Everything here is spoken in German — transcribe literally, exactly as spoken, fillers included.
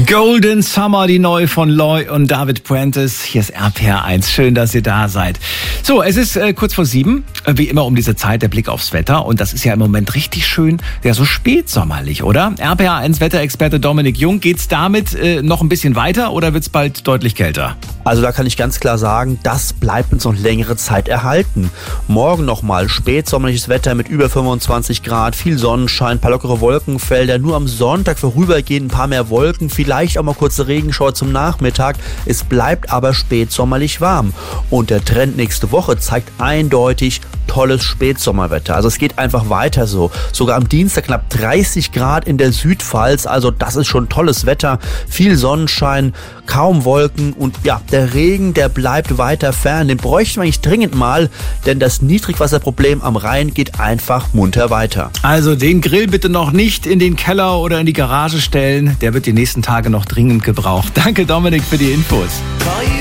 Golden Summer, die neue von Loy und David Prentice. Hier ist R P R eins. Schön, dass ihr da seid. So, es ist äh, kurz vor sieben. Wie immer um diese Zeit der Blick aufs Wetter. Und das ist ja im Moment richtig schön. Ja, so spätsommerlich, oder? R P R eins Wetterexperte Dominik Jung. Geht's damit äh, noch ein bisschen weiter oder wird's bald deutlich kälter? Also da kann ich ganz klar sagen, das bleibt uns noch längere Zeit erhalten. Morgen nochmal spätsommerliches Wetter mit über fünfundzwanzig Grad, viel Sonnenschein, paar lockere Wolkenfelder. Nur am Sonntag vorübergehend ein paar mehr Wolken, vielleicht auch mal kurze Regenschauer zum Nachmittag. Es bleibt aber spätsommerlich warm. Und der Trend nächste Woche zeigt eindeutig tolles Spätsommerwetter. Also es geht einfach weiter so. Sogar am Dienstag knapp dreißig Grad in der Südpfalz. Also das ist schon tolles Wetter. Viel Sonnenschein, kaum Wolken und ja, der Regen, der bleibt weiter fern. Den bräuchten wir eigentlich dringend mal, denn das Niedrigwasserproblem am Rhein geht einfach munter weiter. Also den Grill bitte noch nicht in den Keller oder in die Garage stellen. Der wird die nächsten Tage noch dringend gebraucht. Danke Dominik für die Infos.